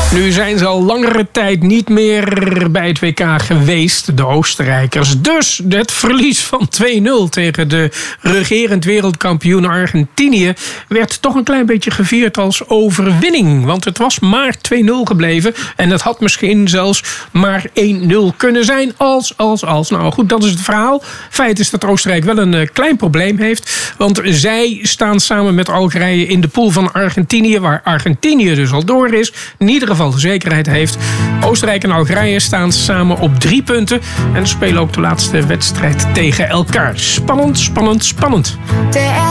Nu zijn ze al langere tijd niet meer bij het WK geweest, de Oostenrijkers. Dus het verlies van 2-0 tegen de regerend wereldkampioen Argentinië werd toch een klein beetje gevierd als overwinning. Want het was maar 2-0 gebleven en het had misschien zelfs maar 1-0 kunnen zijn als. Nou goed, dat is het verhaal. Feit is dat Oostenrijk wel een klein probleem heeft. Want zij staan samen met Algerije in de pool van Argentinië, waar Argentinië dus al door is. In ieder geval de zekerheid heeft. Oostenrijk en Algerije staan samen op 3 punten. En spelen ook de laatste wedstrijd tegen elkaar. Spannend.